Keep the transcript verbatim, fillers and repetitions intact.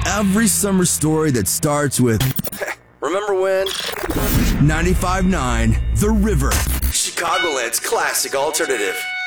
Every summer story that starts with Remember when? ninety-five point nine The River. Chicagoland's classic alternative.